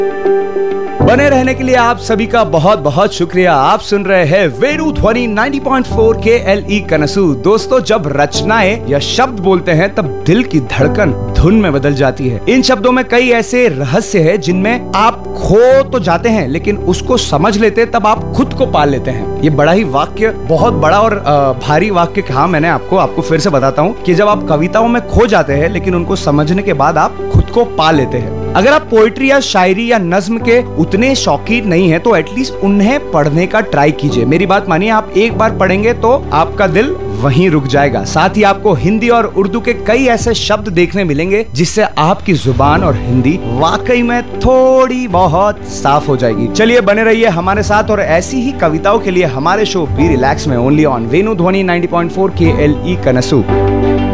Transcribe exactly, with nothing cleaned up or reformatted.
बने रहने के लिए आप सभी का बहुत बहुत शुक्रिया। आप सुन रहे हैं वेणु ध्वनि नब्बे पॉइंट चार के एल ई कनसू। दोस्तों, जब रचनाएं या शब्द बोलते हैं तब दिल की धड़कन धुन में बदल जाती है। इन शब्दों में कई ऐसे रहस्य हैं जिनमें आप खो तो जाते हैं, लेकिन उसको समझ लेते तब आप खुद को पाल लेते हैं। ये बड़ा ही वाक्य, बहुत बड़ा और भारी वाक्य कहा मैंने आपको आपको फिर से बताता हूँ कि जब आप कविताओं में खो जाते हैं लेकिन उनको समझने के बाद आप खुद को पा लेते हैं। अगर आप पोइट्री या शायरी या नज्म के उतने शौकीन नहीं है तो एटलीस्ट उन्हें पढ़ने का ट्राई कीजिए। मेरी बात मानिए, आप एक बार पढ़ेंगे तो आपका दिल वहीं रुक जाएगा। साथ ही आपको हिंदी और उर्दू के कई ऐसे शब्द देखने मिलेंगे जिससे आपकी जुबान और हिंदी वाकई में थोड़ी बहुत साफ हो जाएगी। चलिए बने रहिए हमारे साथ और ऐसी ही कविताओं के लिए हमारे शो बी रिलैक्स में ओनली ऑन वेणु ध्वनि नब्बे पॉइंट चार के एल ई कनसू।